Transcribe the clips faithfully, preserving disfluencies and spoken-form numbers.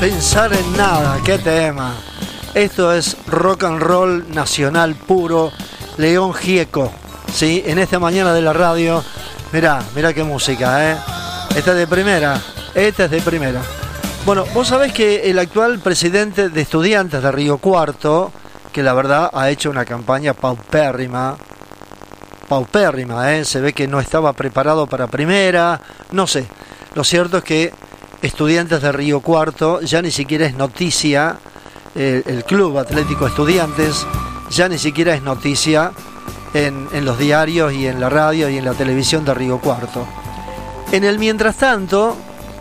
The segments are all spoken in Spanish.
pensar en nada, qué tema. Esto es rock and roll nacional puro, León Gieco, ¿sí? En esta mañana de la radio, mirá, mirá qué música, ¿eh? Esta es de primera, esta es de primera. Bueno, vos sabés que el actual presidente de Estudiantes de Río Cuarto, que la verdad ha hecho una campaña paupérrima, paupérrima, ¿eh? Se ve que no estaba preparado para primera, no sé. Lo cierto es que Estudiantes de Río Cuarto ya ni siquiera es noticia, eh, el Club Atlético Estudiantes ya ni siquiera es noticia en, en los diarios y en la radio y en la televisión de Río Cuarto. En el mientras tanto,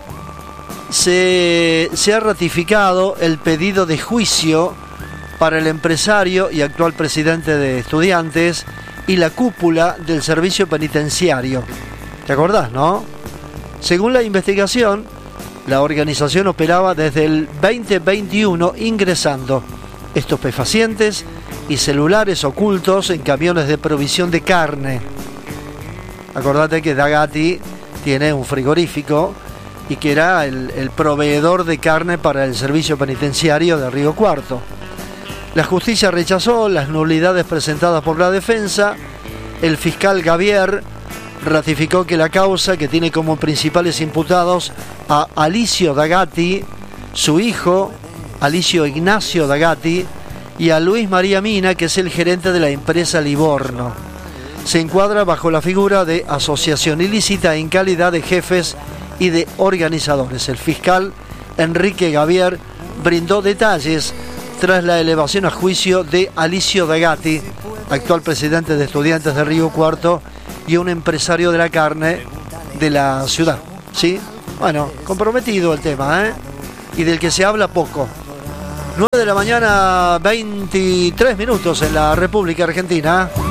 se, se ha ratificado el pedido de juicio para el empresario y actual presidente de Estudiantes y la cúpula del servicio penitenciario. ¿Te acordás, no? Según la investigación, la organización operaba desde el veinte veintiuno ingresando estupefacientes y celulares ocultos en camiones de provisión de carne. Acordate que Dagatti tiene un frigorífico y que era el, el proveedor de carne para el servicio penitenciario de Río Cuarto. La justicia rechazó las nulidades presentadas por la defensa. El fiscal Gavier ratificó que la causa, que tiene como principales imputados a Alicio Dagatti, su hijo, Alicio Ignacio Dagatti, y a Luis María Mina, que es el gerente de la empresa Livorno, se encuadra bajo la figura de asociación ilícita en calidad de jefes y de organizadores. El fiscal Enrique Gavier brindó detalles tras la elevación a juicio de Alicio Dagatti, actual presidente de Estudiantes de Río Cuarto y un empresario de la carne de la ciudad, ¿sí? Bueno, comprometido el tema, ¿eh? Y del que se habla poco. nueve de la mañana, veintitrés minutos en la República Argentina.